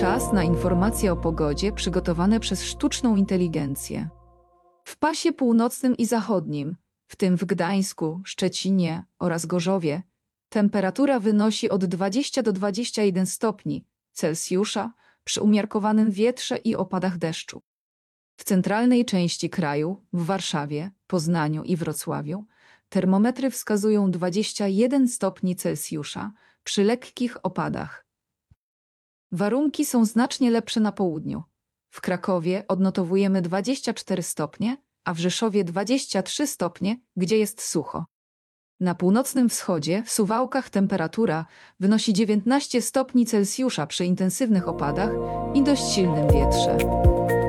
Czas na informacje o pogodzie przygotowane przez sztuczną inteligencję. W pasie północnym i zachodnim, w tym w Gdańsku, Szczecinie oraz Gorzowie, temperatura wynosi od 20 do 21 stopni Celsjusza przy umiarkowanym wietrze i opadach deszczu. W centralnej części kraju, w Warszawie, Poznaniu i Wrocławiu, termometry wskazują 21 stopni Celsjusza przy lekkich opadach. Warunki są znacznie lepsze na południu. W Krakowie odnotowujemy 24 stopnie, a w Rzeszowie 23 stopnie, gdzie jest sucho. Na północnym wschodzie, w Suwałkach, temperatura wynosi 19 stopni Celsjusza przy intensywnych opadach i dość silnym wietrze.